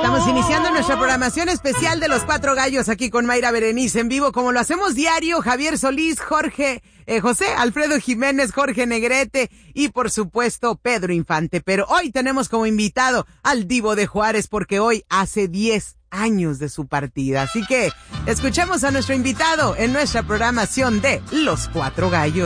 Estamos iniciando nuestra programación especial de Los Cuatro Gallos aquí con Mayra Berenice en vivo, como lo hacemos diario, Javier Solís, José Alfredo Jiménez, Jorge Negrete y por supuesto Pedro Infante. Pero hoy tenemos como invitado al Divo de Juárez porque hoy hace 10 años de su partida. Así que escuchemos a nuestro invitado en nuestra programación de Los Cuatro Gallos.